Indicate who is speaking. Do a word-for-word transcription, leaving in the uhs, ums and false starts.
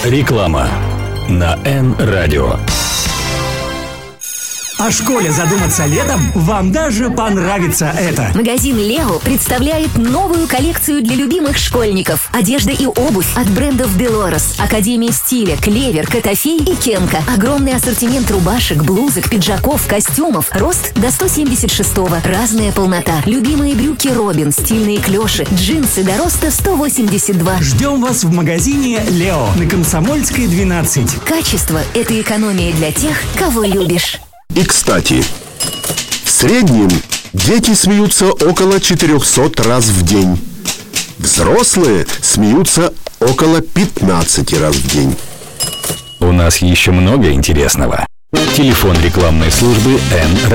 Speaker 1: Реклама на Н-радио.
Speaker 2: О школе задуматься летом? Вам даже понравится это!
Speaker 3: Магазин Лео представляет новую коллекцию для любимых школьников. Одежда и обувь от брендов Белорос, Академия стиля, Клевер, Котофей и Кенка. Огромный ассортимент рубашек, блузок, пиджаков, костюмов. Рост до сто семьдесят шестого. Разная полнота. Любимые брюки Робин, стильные клёши, джинсы до роста сто восемьдесят два.
Speaker 2: Ждем вас в магазине Лео на Комсомольской, двенадцать.
Speaker 3: Качество – это экономия для тех, кого любишь.
Speaker 4: И, кстати, в среднем дети смеются около четырехсот раз в день. Взрослые смеются около пятнадцати раз в день.
Speaker 1: У нас еще много интересного. Телефон рекламной службы Н-радио.